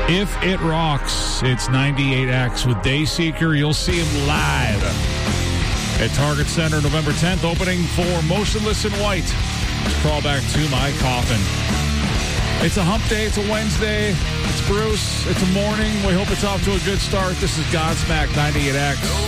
If It Rocks, it's 98X with Dayseeker. You'll see him live at Target Center November 10th, opening for Motionless in White. Crawl back to my coffin. It's a hump day. It's a Wednesday. It's Bruce. It's a morning. We hope it's off to a good start. This is Godsmack 98X.